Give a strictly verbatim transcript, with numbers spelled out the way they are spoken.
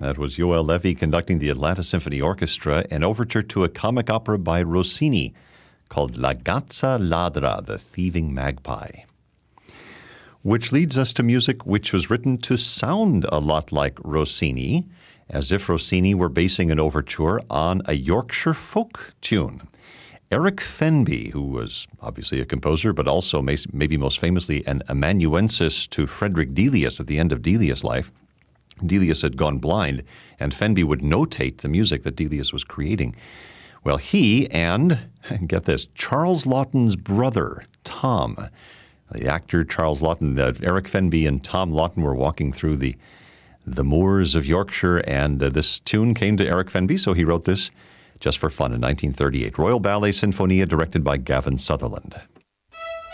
That was Yoel Levy conducting the Atlanta Symphony Orchestra, an overture to a comic opera by Rossini called La Gazza Ladra, the Thieving Magpie. Which leads us to music which was written to sound a lot like Rossini, as if Rossini were basing an overture on a Yorkshire folk tune. Eric Fenby, who was obviously a composer, but also maybe most famously an amanuensis to Frederick Delius at the end of Delius' life. Delius had gone blind, and Fenby would notate the music that Delius was creating. Well, he and, get this, Charles Laughton's brother, Tom, the actor Charles Laughton, uh, Eric Fenby and Tom Laughton were walking through the the moors of Yorkshire, and uh, this tune came to Eric Fenby, so he wrote this just for fun in nineteen thirty-eight. Royal Ballet Sinfonia, directed by Gavin Sutherland.